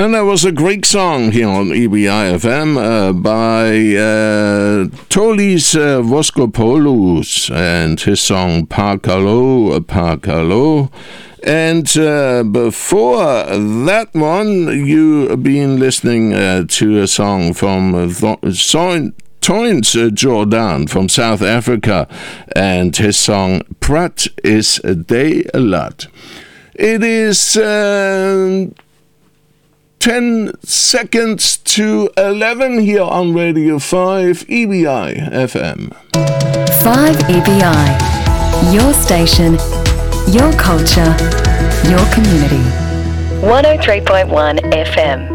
And that was a Greek song here on EBI FM by Tolis Voskopoulos and his song Parkalo, Parkalo. And before that one, you've been listening to a song from Toyns Jordan from South Africa and his song Prat is a Day a Lot. It is 10 seconds to 11 here on Radio 5 EBI FM. 5 EBI, your station, your culture, your community. 103.1 FM.